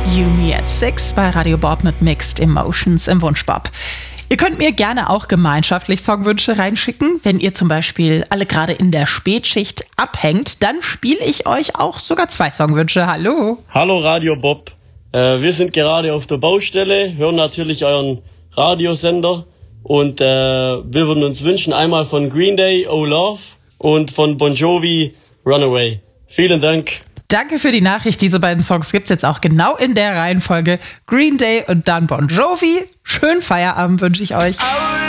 You Me at 6 bei Radio Bob mit Mixed Emotions im Wunschbob. Ihr könnt mir gerne auch gemeinschaftlich Songwünsche reinschicken. Wenn ihr zum Beispiel alle gerade in der Spätschicht abhängt, dann spiele ich euch auch sogar 2 Songwünsche. Hallo. Hallo Radio Bob. Wir sind gerade auf der Baustelle, hören natürlich euren Radiosender und wir würden uns wünschen einmal von Green Day, Oh Love und von Bon Jovi, Runaway. Vielen Dank. Danke für die Nachricht. Diese beiden Songs gibt's jetzt auch genau in der Reihenfolge. Green Day und dann Bon Jovi. Schönen Feierabend wünsche ich euch.